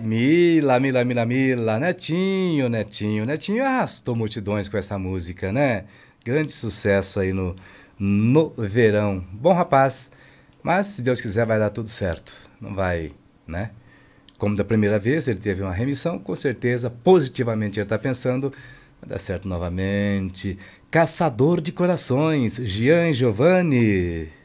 Mila, Mila, Mila, Mila, Netinho, Netinho, Netinho arrastou multidões com essa música, né? Grande sucesso aí no verão. Bom rapaz, mas se Deus quiser vai dar tudo certo. Não vai, né? Como da primeira vez ele teve uma remissão, com certeza, positivamente ele está pensando, vai dar certo novamente. Caçador de corações, Gian Giovanni.